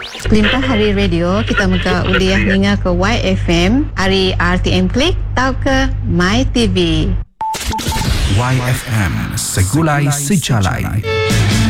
Kelimpah Hari Radio, kita muka uliah ninga ke YFM, hari RTM Klik, tau ke MyTV. YFM, segulai sejalai.